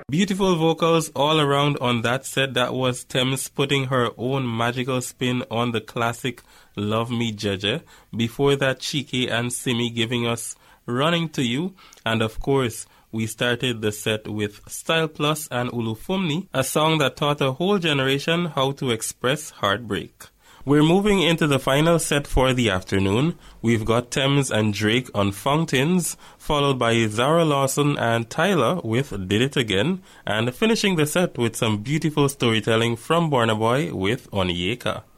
Beautiful vocals all around on that set. That was Thames putting her own magical spin on the classic Love Me Jeje. Before that, Chike and Simi giving us Running to You. And of course, we started the set with Style Plus and Ulufumni, a song that taught a whole generation how to express heartbreak. We're moving into the final set for the afternoon. We've got Thames and Drake on Fountains, followed by Zara Lawson and Tyler with Did It Again, and finishing the set with some beautiful storytelling from Burna Boy with Onyeka.